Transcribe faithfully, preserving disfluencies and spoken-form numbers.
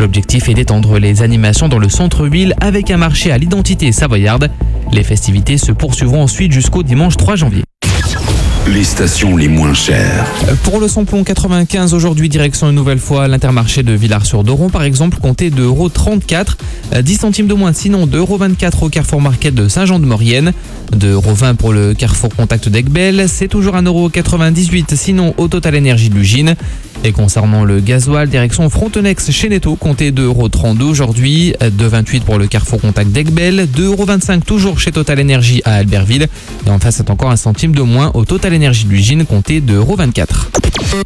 L'objectif est d'étendre les animations dans le centre-ville avec un marché à l'identité savoyarde. Les festivités se poursuivront ensuite jusqu'au dimanche trois janvier. Les stations les moins chères. Pour le samplon quatre-vingt-quinze, aujourd'hui, direction une nouvelle fois l'Intermarché de Villars-sur-Doron, par exemple, comptez deux euros trente-quatre, dix centimes de moins, sinon deux euros vingt-quatre au Carrefour Market de Saint-Jean-de-Maurienne, deux euros vingt pour le Carrefour Contact d'Aiguebelle, c'est toujours un euro quatre-vingt-dix-huit, sinon au Total Énergie de l'Ugine. Et concernant le gasoil, direction Frontenex chez Netto, comptez deux euros trente-deux aujourd'hui, deux euros vingt-huit pour le Carrefour Contact d'Aiguebelle, deux euros vingt-cinq toujours chez Total Énergie à Albertville. Et en face, c'est encore un centime de moins au Total Énergie de l'Ugine, comptez deux euros vingt-quatre.